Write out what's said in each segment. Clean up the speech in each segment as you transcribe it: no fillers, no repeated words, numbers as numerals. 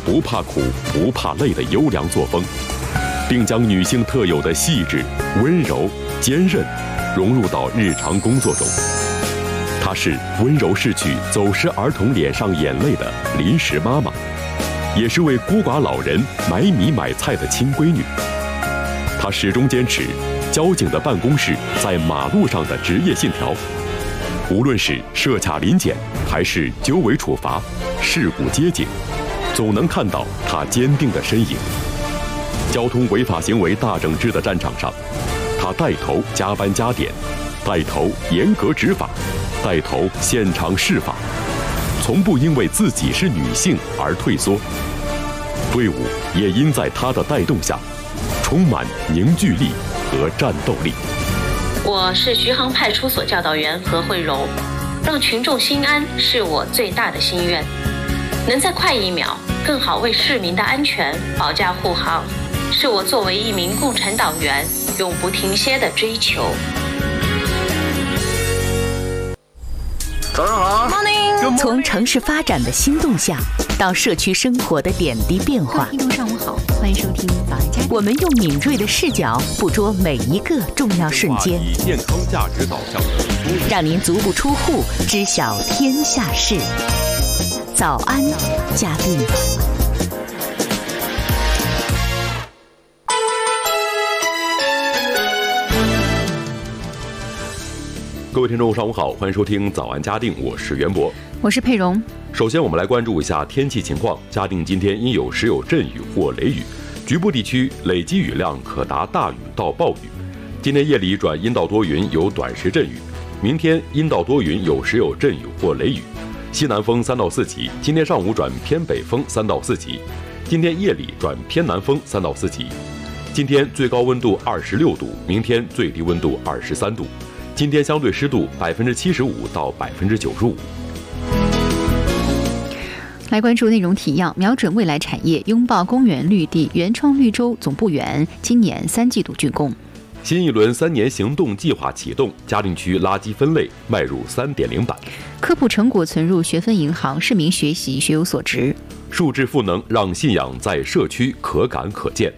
不怕苦不怕累的优良作风，并将女性特有的细致、温柔、坚韧融入到日常工作中。她是温柔拭去走失儿童脸上眼泪的临时妈妈，也是为孤寡老人买米买菜的亲闺女。她始终坚持交警的办公室在马路上的职业信条，无论是设卡临检还是纠违处罚、事故接警，总能看到她坚定的身影。交通违法行为大整治的战场上，她带头加班加点，带头严格执法，带头现场释法，从不因为自己是女性而退缩。队伍也因在她的带动下，充满凝聚力和战斗力。 我是徐杭派出所教导员何慧柔，让群众心安是我最大的心愿。能再快1秒，更好为市民的安全保驾护航，是我作为一名共产党员永不停歇的追求。 早上好 ，Morning。从城市发展的新动向，到社区生活的点滴变化。 听众上午好，欢迎收听早安家庭。 我们用敏锐的视角捕捉每一个重要瞬间， 以健康价值导向的让您足不出户知晓天下事。早安，嘉宾。 各位听众，上午好，欢迎收听早安嘉定，我是袁博， 我是佩蓉。 首先，我们来关注一下天气情况。嘉定今天因有时有阵雨或雷雨，局部地区累积雨量可达大雨到暴雨。今天夜里转阴到多云，有短时阵雨；明天阴到多云，有时有阵雨或雷雨。西南风3到4级，今天上午转偏北风3到4级，今天夜里转偏南风3到4级。今天最高温度26度，明天最低温度23度。今天相对湿度75%到95%。 来关注内容提要：瞄准未来产业，拥抱公园绿地，原创绿洲总部园今年3季度竣工。 新一轮3年行动计划启动，嘉定区垃圾分类迈入3.0版。 科普成果存入学分银行，市民学习学有所值。 数字赋能，让信仰在社区可感可见。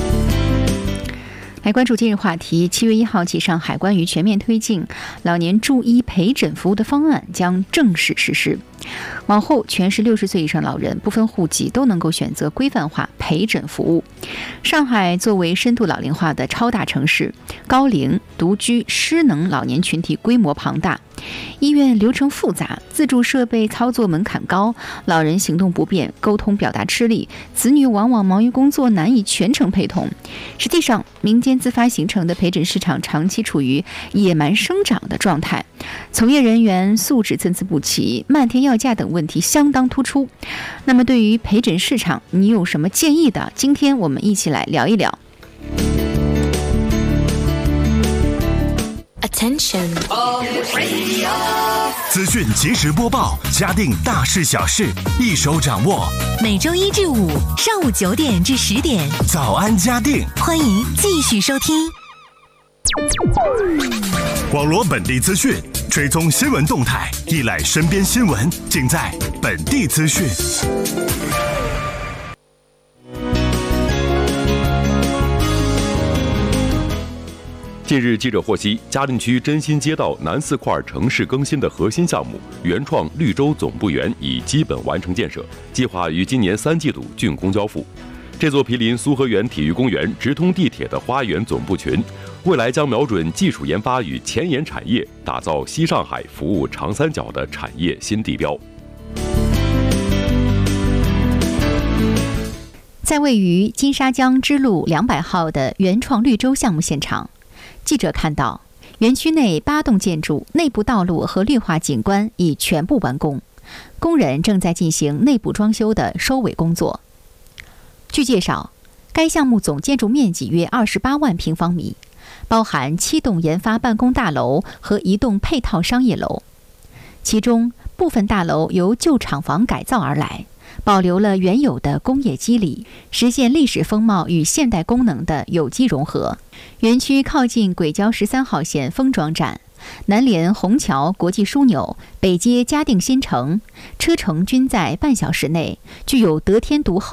来关注今日话题，7月1号起，上海关于全面推进老年住医陪诊服务的方案将正式实施。往后，全市60岁以上老人不分户籍都能够选择规范化陪诊服务。上海作为深度老龄化的超大城市，高龄、独居、失能老年群体规模庞大，医院流程复杂，自助设备操作门槛高，老人行动不便，沟通表达吃力，子女往往忙于工作，难以全程陪同。实际上，民间自发形成的陪诊市场长期处于野蛮生长的状态，从业人员素质参差不齐，漫天要价等问题相当突出。那么对于陪诊市场，你有什么建议的？今天我们一起来聊一聊。 Attention， 资讯即时播报，嘉定大事小事一手掌握。 每周1至5上午9点至10点， 早安嘉定， 欢迎继续收听。 网罗本地资讯，追踪新闻动态，一览身边新闻，尽在本地资讯。 近日，记者获悉，嘉定区真心街道南4块城市更新的核心项目原创绿洲总部园已基本完成建设，计划于今年3季度竣工交付。这座毗邻苏河园体育公园、直通地铁的花园总部群，未来将瞄准技术研发与前沿产业，打造西上海服务长三角的产业新地标。 在位于金沙江支路200号的原创绿洲项目现场，记者看到，园区内8栋建筑、内部道路和绿化景观已全部完工，工人正在进行内部装修的收尾工作。据介绍，该项目总建筑面积约28万平方米，包含7栋研发办公大楼和1栋配套商业楼。其中部分大楼由旧厂房改造而来，保留了原有的工业基理，实现历史风貌与现代功能的有机融合。园区靠近轨交13号线封装站，南连虹桥国际枢纽，北接嘉定新城，车程均在半小时内，具有得天独厚